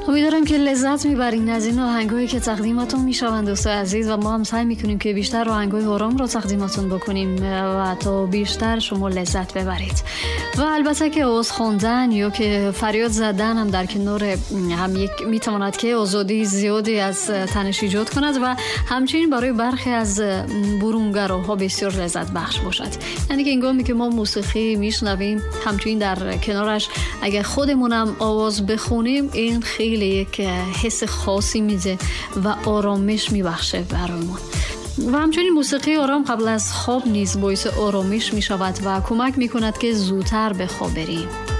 امیدوارم که لذت میبرین از این آهنگایی که تقدیمتون میشوند دوست عزیز، و ما هم سعی میکنیم که بیشتر آهنگای آرام رو تقدیمتون بکنیم و تا بیشتر شما لذت ببرید. و البته که آواز خوندن یا که فریاد زدن هم در کنار هم یک میتواند که آزادی زیادی از تنش ایجاد کند و همچنین برای برخی از برونگراها بسیار لذت بخش باشد. یعنی که هنگامی که ما موسیقی میشنویم همچنین در کنارش اگر خودمونم آواز بخونیم، این خیلی یک حس خاصی میده و آرامش میبخشه برامون. و همچنین موسیقی آرام قبل از خواب نیز باعث آرامش میشود و کمک میکند که زودتر به خواب بریم.